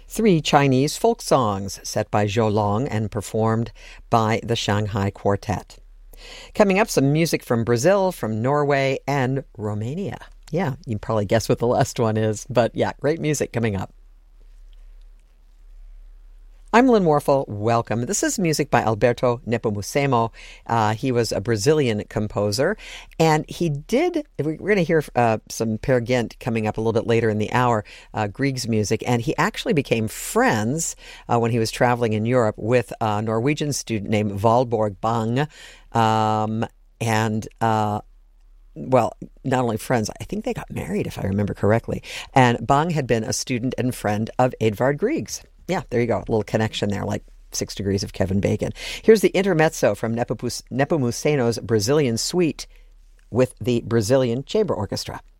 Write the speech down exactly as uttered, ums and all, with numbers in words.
Three Chinese folk songs set by Zhou Long and performed by the Shanghai Quartet. Coming up, some music from Brazil, from Norway, and Romania. Yeah, you can probably guess what the last one is, but yeah, great music coming up. I'm Lynn Warfel. Welcome. This is music by Alberto Nepomucemo. Uh, he was a Brazilian composer, and he did, we're going to hear uh, some Peer Gynt coming up a little bit later in the hour, uh, Grieg's music, and he actually became friends uh, when he was traveling in Europe with a Norwegian student named Valborg Bang, um, and uh, well, not only friends, I think they got married, if I remember correctly, and Bang had been a student and friend of Edvard Grieg's. Yeah, there you go. A little connection there, like six degrees of Kevin Bacon. Here's the intermezzo from Nepomuceno's Brazilian Suite with the Brazilian Chamber Orchestra.